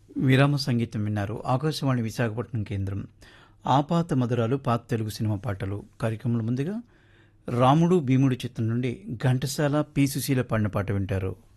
విరామ సంగీతం విన్నారు. ఆకాశవాణి విశాఖపట్నం కేంద్రం. ఆపాత మధురాలు పాత తెలుగు సినిమా పాటలు కార్యక్రమంలో ముందుగా రాముడు భీముడు చిత్రం నుండి ఘంటసాల పి సుశీల పాడిన పాట వింటారు.